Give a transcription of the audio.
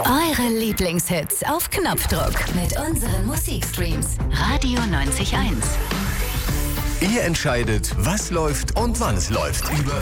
Eure Lieblingshits auf Knopfdruck mit unseren Musikstreams. Radio 90.1. Ihr entscheidet, was läuft und wann es läuft. Über